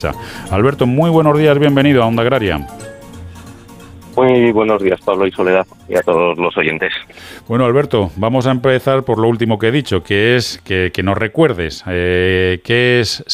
Alberto, muy buenos días, bienvenido a Onda Agraria. Muy buenos días, Pablo y Soledad, y a todos los oyentes. Bueno, Alberto, vamos a empezar por lo último que he dicho, que es que nos recuerdes qué es